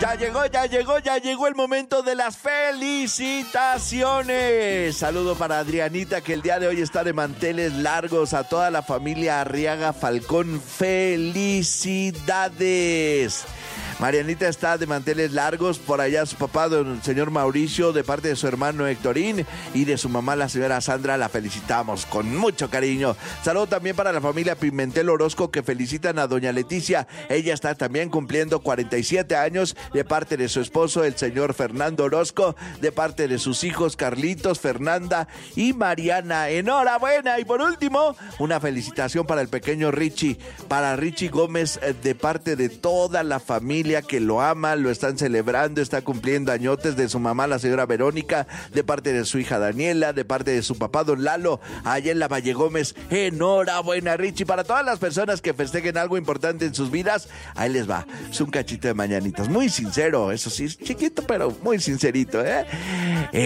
Ya llegó el momento de las felicitaciones. Saludo para Adrianita, que el día de hoy está de manteles largos. A toda la familia Arriaga Falcón, felicidades. Marianita está de manteles largos, por allá su papá, don señor Mauricio, de parte de su hermano Héctorín, y de su mamá, la señora Sandra, la felicitamos con mucho cariño. Saludo también para la familia Pimentel Orozco, que felicitan a doña Leticia. Ella está también cumpliendo 47 años, de parte de su esposo, el señor Fernando Orozco, de parte de sus hijos Carlitos, Fernanda y Mariana. ¡Enhorabuena! Y por último, una felicitación para el pequeño Richie, para Richie Gómez, de parte de toda la familia que lo ama, lo están celebrando, está cumpliendo añotes, de su mamá, la señora Verónica, de parte de su hija Daniela, de parte de su papá, don Lalo, allá en la Valle Gómez. Enhorabuena, Richie. Para todas las personas que festejen algo importante en sus vidas, ahí les va, es un cachito de mañanitas, muy sincero, eso sí, chiquito, pero muy sincerito,